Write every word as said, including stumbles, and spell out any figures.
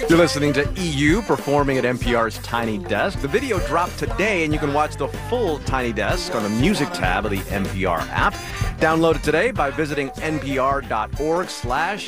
You're listening to E U performing at N P R's Tiny Desk. The video dropped today, and you can watch the full Tiny Desk on the music tab of the N P R app. Download it today by visiting npr.org slash